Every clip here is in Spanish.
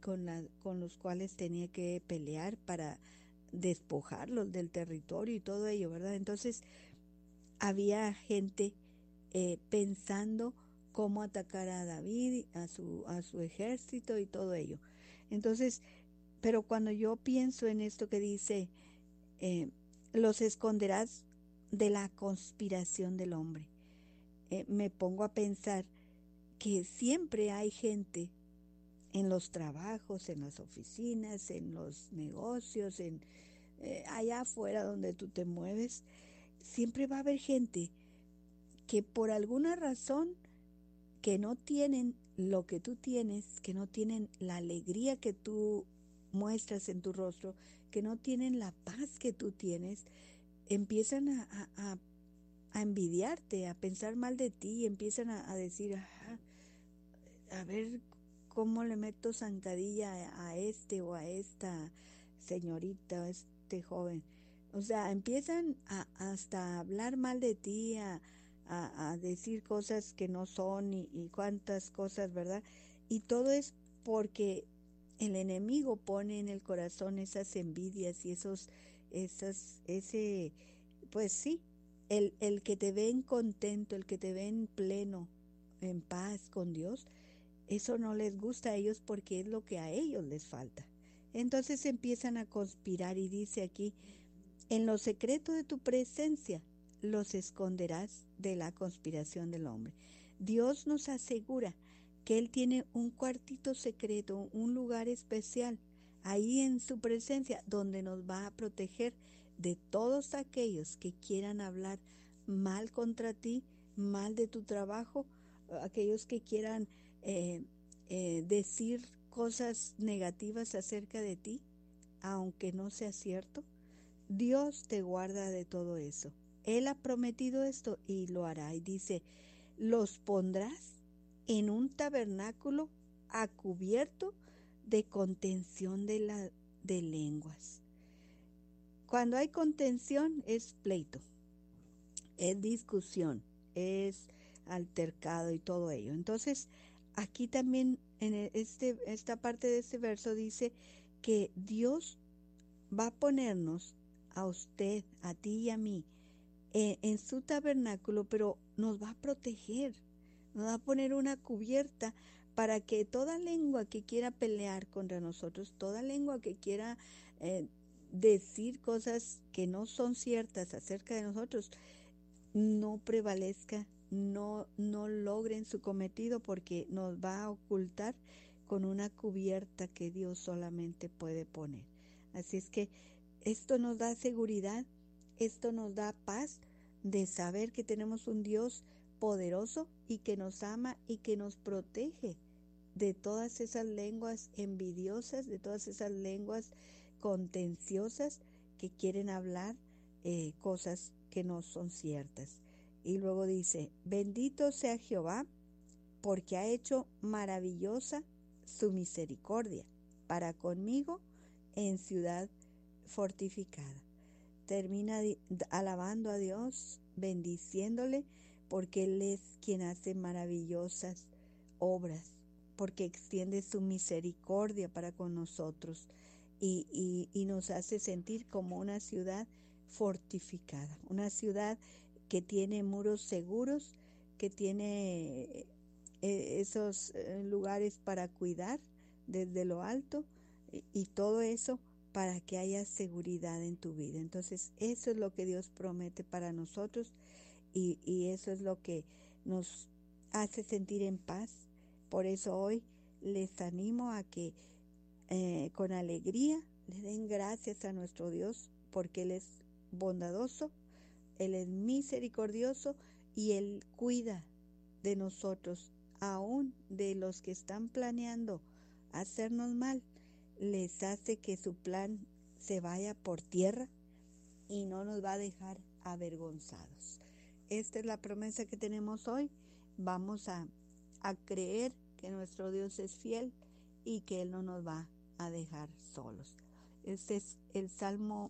con los cuales tenía que pelear para despojarlos del territorio y todo ello, ¿verdad? Entonces había gente pensando cómo atacar a David, a su ejército y todo ello. Entonces, pero cuando yo pienso en esto que dice, eh, los esconderás de la conspiración del hombre, me pongo a pensar que siempre hay gente en los trabajos, en las oficinas, en los negocios, allá afuera donde tú te mueves, siempre va a haber gente que por alguna razón que no tienen lo que tú tienes, que no tienen la alegría que tú muestras en tu rostro, que no tienen la paz que tú tienes, empiezan a envidiarte, a pensar mal de ti, empiezan a decir, "Ajá, a ver cómo le meto zancadilla a este o a esta señorita, a este joven". O sea, empiezan hasta a hablar mal de ti, a decir cosas que no son y cuantas cosas, ¿verdad? Y todo es porque el enemigo pone en el corazón esas envidias y pues sí, el que te ven contento, el que te ven pleno, en paz con Dios, eso no les gusta a ellos porque es lo que a ellos les falta. Entonces empiezan a conspirar y dice aquí, en lo secreto de tu presencia los esconderás de la conspiración del hombre. Dios nos asegura que Él tiene un cuartito secreto, un lugar especial, ahí en su presencia, donde nos va a proteger de todos aquellos que quieran hablar mal contra ti, mal de tu trabajo, aquellos que quieran eh, decir cosas negativas acerca de ti, aunque no sea cierto. Dios te guarda de todo eso. Él ha prometido esto y lo hará. Y dice, los pondrás en un tabernáculo a cubierto de contención de lenguas. Cuando hay contención es pleito, es discusión, es altercado y todo ello. Entonces, aquí también en esta parte de este verso dice que Dios va a ponernos a usted, a ti y a mí, en su tabernáculo, pero nos va a proteger, nos va a poner una cubierta para que toda lengua que quiera pelear contra nosotros, toda lengua que quiera eh, decir cosas que no son ciertas acerca de nosotros, no prevalezca, no logren su cometido, porque nos va a ocultar con una cubierta que Dios solamente puede poner. Así es que esto nos da seguridad, esto nos da paz de saber que tenemos un Dios poderoso y que nos ama y que nos protege de todas esas lenguas envidiosas, de todas esas lenguas contenciosas que quieren hablar cosas que no son ciertas. Y luego dice, bendito sea Jehová, porque ha hecho maravillosa su misericordia para conmigo en ciudad fortificada. Termina alabando a Dios, bendiciéndole, porque Él es quien hace maravillosas obras, porque extiende su misericordia para con nosotros y nos hace sentir como una ciudad fortificada, una ciudad que tiene muros seguros, que tiene esos lugares para cuidar desde lo alto y todo eso para que haya seguridad en tu vida. Entonces, eso es lo que Dios promete para nosotros y eso es lo que nos hace sentir en paz. Por eso hoy les animo a que con alegría le den gracias a nuestro Dios, porque Él es bondadoso, Él es misericordioso y Él cuida de nosotros, aún de los que están planeando hacernos mal. Les hace que su plan se vaya por tierra y no nos va a dejar avergonzados. Esta es la promesa que tenemos hoy. Vamos a creer que nuestro Dios es fiel y que Él no nos va a dejar solos. Este es el Salmo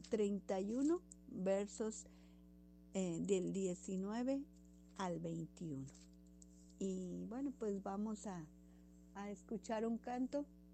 31, versos del 19 al 21. Y bueno, pues vamos a escuchar un canto